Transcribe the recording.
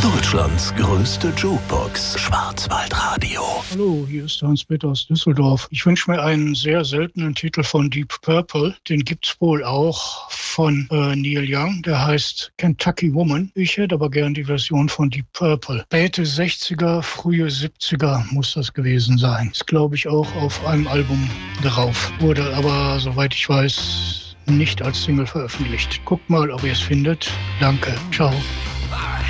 Deutschlands größte Jukebox, Schwarzwaldradio. Hallo, hier ist Hans-Peter aus Düsseldorf. Ich wünsche mir einen sehr seltenen Titel von Deep Purple. Den gibt's wohl auch von Neil Young. Der heißt Kentucky Woman. Ich hätte aber gern die Version von Deep Purple. Späte 60er, frühe 70er muss das gewesen sein. Ist, glaube ich, auch auf einem Album drauf. Wurde aber, soweit ich weiß, nicht als Single veröffentlicht. Guckt mal, ob ihr es findet. Danke. Ciao.